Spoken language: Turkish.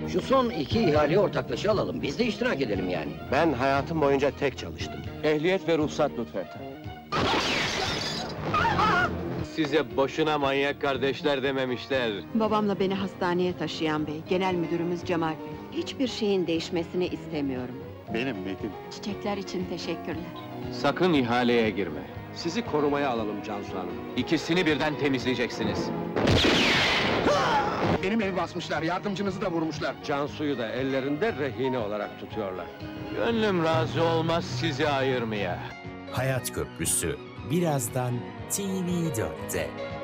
Şu son iki ihaleyi ortaklaşa alalım, biz de iştirak edelim yani. Ben hayatım boyunca tek çalıştım. Ehliyet ve ruhsat lütfen. Size boşuna manyak kardeşler dememişler. Babamla beni hastaneye taşıyan bey, genel müdürümüz Cemal Bey. Hiçbir şeyin değişmesini istemiyorum. Benim Metin. Çiçekler için teşekkürler. Sakın ihaleye girme. Sizi korumaya alalım Cansu Hanım. İkisini birden temizleyeceksiniz. Benim evi basmışlar, yardımcınızı da vurmuşlar. Cansu'yu da ellerinde rehine olarak tutuyorlar. Gönlüm razı olmaz sizi ayırmaya. Hayat Köprüsü birazdan TV4'te.